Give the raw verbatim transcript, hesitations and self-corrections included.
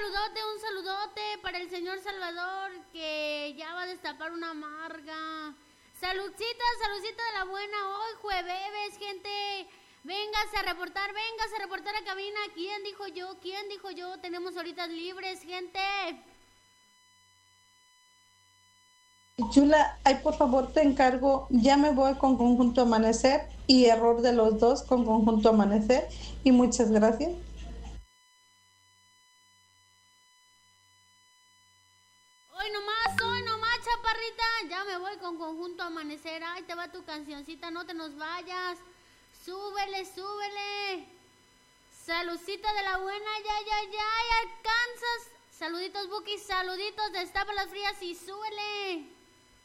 saludote, un saludote para el señor Salvador que ya va a destapar una amarga. Saludcita, saludcita de la buena. Hoy jueves, gente. Véngase a reportar, véngase a reportar a cabina. ¿Quién dijo yo? ¿Quién dijo yo? Tenemos horitas libres, gente. Chula, ay, por favor te encargo, ya me voy con Conjunto Amanecer y error de los dos con Conjunto Amanecer y muchas gracias. Hoy nomás, hoy nomás, chaparrita, ya me voy con Conjunto Amanecer. Ay, te va tu cancioncita, no te nos vayas. Súbele, súbele. Saludcita de la buena, ya, ya, ya, alcanzas. Saluditos, Buki, saluditos, destapa las frías y súbele.